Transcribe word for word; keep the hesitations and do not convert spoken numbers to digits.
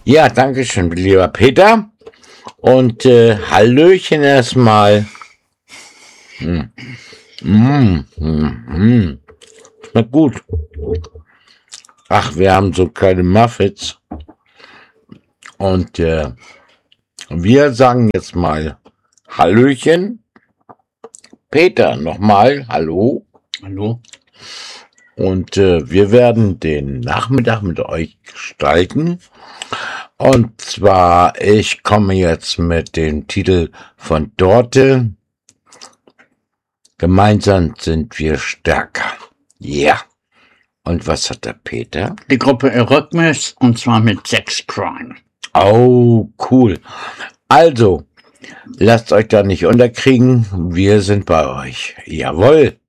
Ja, danke schön, lieber Peter. Und äh, Hallöchen erstmal. Mm. Mm, mm, mm. Schmeckt gut. Ach, wir haben so kleine Muffins. Und äh, wir sagen jetzt mal Hallöchen. Peter, nochmal, hallo. Hallo. Und äh, wir werden den Nachmittag mit euch gestalten. Und zwar, ich komme jetzt mit dem Titel von Dorte. Gemeinsam sind wir stärker. Ja. Yeah. Und was hat der Peter? Die Gruppe Eurythmus, und zwar mit Sex Crime. Oh, cool. Also, lasst euch da nicht unterkriegen. Wir sind bei euch. Jawohl.